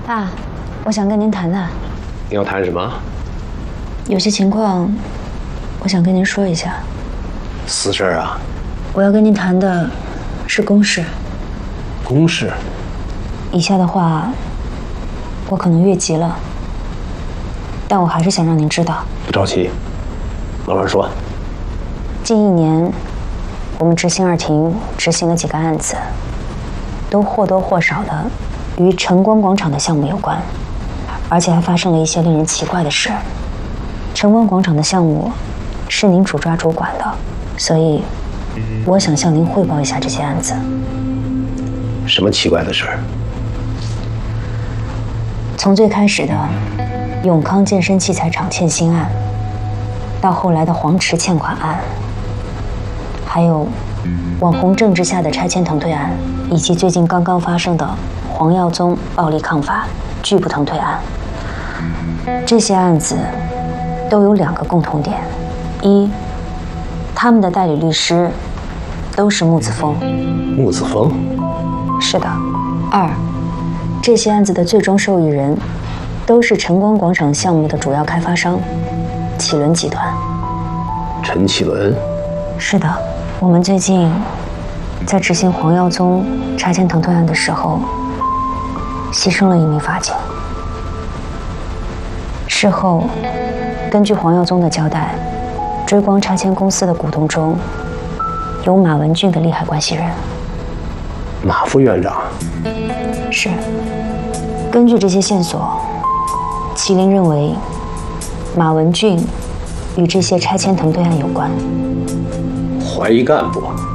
爸，我想跟您谈谈。 你要谈什么？ 有些情况，我想跟您说一下。 私事啊？ 我要跟您谈的是公事。 公事？ 以下的话，我可能越级了，但我还是想让您知道。 不着急，慢慢说。 近1年，我们执行2庭执行了几个案子，都或多或少的与晨光广场的项目有关，而且还发生了一些令人奇怪的事。晨光广场的项目是您主抓主管的，所以我想向您汇报一下这些案子。 什么奇怪的事儿？ 从最开始的永康健身器材厂欠薪案，到后来的黄池欠款案，还有网红政治下的拆迁腾退案，以及最近刚刚发生的黄耀宗暴力抗法拒不腾退案。这些案子都有2个共同点：一，他们的代理律师都是穆子峰。 穆子峰？ 是的。2，这些案子的最终受益人都是晨光广场项目的主要开发商启伦集团。 陈启伦？ 是的，我们最近在执行黄耀宗拆迁腾退案的时候，牺牲了1名法警。事后，根据黄耀宗的交代，追光拆迁公司的股东中有马文俊的利害关系人。 马副院长？ 是。根据这些线索，麒麟认为马文俊与这些拆迁腾退案有关。 怀疑干部？